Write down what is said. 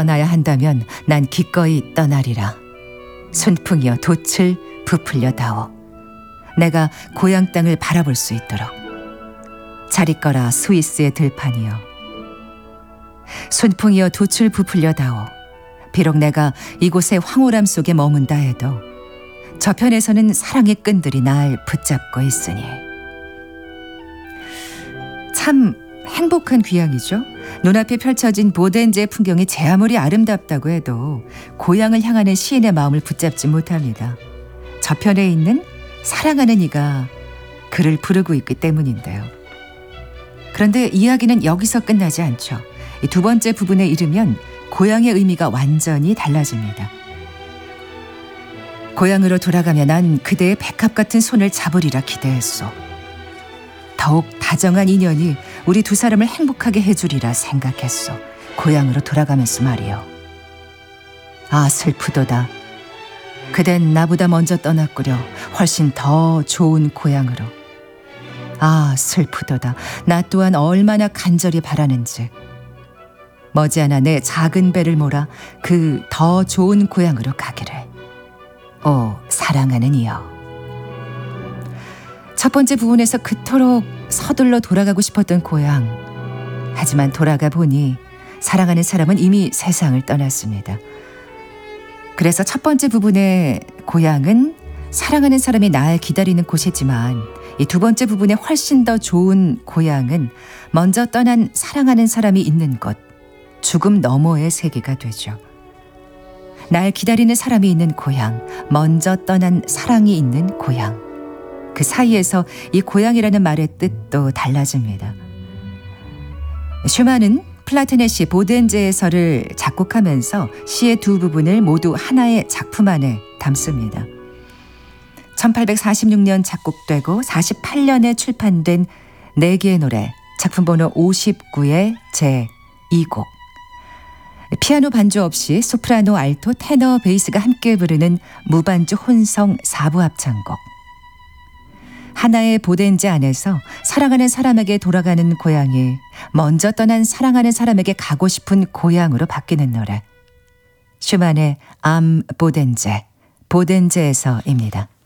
떠나야 한다면 난 기꺼이 떠나리라. 순풍이여 돛을 부풀려 다오. 내가 고향 땅을 바라볼 수 있도록. 잘 있거라 스위스의 들판이여. 순풍이여 돛을 부풀려 다오. 비록 내가 이곳의 황홀함 속에 머문다 해도 저편에서는 사랑의 끈들이 날 붙잡고 있으니. 참 행복한 귀향이죠. 눈앞에 펼쳐진 보덴제의 풍경이 제 아무리 아름답다고 해도 고향을 향하는 시인의 마음을 붙잡지 못합니다. 저편에 있는 사랑하는 이가 그를 부르고 있기 때문인데요. 그런데 이야기는 여기서 끝나지 않죠. 이 두 번째 부분에 이르면 고향의 의미가 완전히 달라집니다. 고향으로 돌아가며 난 그대의 백합 같은 손을 잡으리라 기대했소. 더욱 다정한 인연이 우리 두 사람을 행복하게 해주리라 생각했소. 고향으로 돌아가면서 말이요. 아 슬프도다. 그댄 나보다 먼저 떠났구려. 훨씬 더 좋은 고향으로. 아 슬프도다. 나 또한 얼마나 간절히 바라는지. 머지않아 내 작은 배를 몰아 그 더 좋은 고향으로 가기를. 오 사랑하는 이여. 첫 번째 부분에서 그토록 서둘러 돌아가고 싶었던 고향. 하지만 돌아가 보니 사랑하는 사람은 이미 세상을 떠났습니다. 그래서 첫 번째 부분의 고향은 사랑하는 사람이 날 기다리는 곳이지만 이 두 번째 부분의 훨씬 더 좋은 고향은 먼저 떠난 사랑하는 사람이 있는 곳, 죽음 너머의 세계가 되죠. 날 기다리는 사람이 있는 고향, 먼저 떠난 사랑이 있는 고향. 그 사이에서 이 고향이라는 말의 뜻도 달라집니다. 슈만은 플라톤의 시 보덴제에서를 작곡하면서 시의 두 부분을 모두 하나의 작품 안에 담습니다. 1846년 작곡되고 48년에 출판된 4개의 노래, 작품 번호 59의 제2곡. 피아노 반주 없이 소프라노, 알토, 테너, 베이스가 함께 부르는 무반주 혼성 4부 합창곡. 하나의 보덴제 안에서 사랑하는 사람에게 돌아가는 고향이 먼저 떠난 사랑하는 사람에게 가고 싶은 고향으로 바뀌는 노래. 슈만의 암 보덴제, 보덴제에서입니다.